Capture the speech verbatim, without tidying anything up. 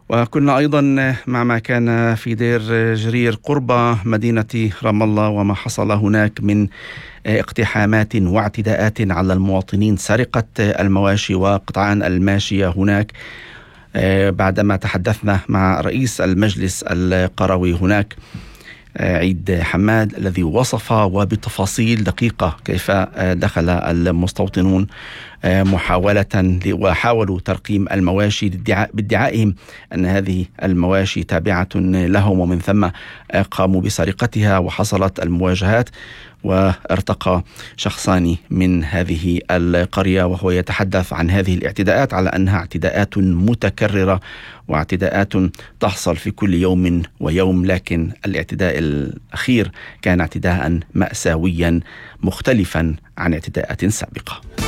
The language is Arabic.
وكنا أيضا مع ما كان في دير جرير قرب مدينة رام الله وما حصل هناك من اقتحامات واعتداءات على المواطنين، سرقة المواشي وقطعان الماشية هناك، بعدما تحدثنا مع رئيس المجلس القروي هناك عيد حماد الذي وصف وبتفاصيل دقيقة كيف دخل المستوطنون محاولة وحاولوا ترقيم المواشي بادعائهم أن هذه المواشي تابعة لهم، ومن ثم قاموا بسرقتها وحصلت المواجهات وارتقى شخصان من هذه القرية وهو يتحدث عن هذه الاعتداءات على أنها اعتداءات متكررة واعتداءات تحصل في كل يوم ويوم، لكن الاعتداء الأخير كان اعتداء مأساويا مختلفا عن اعتداءات سابقة.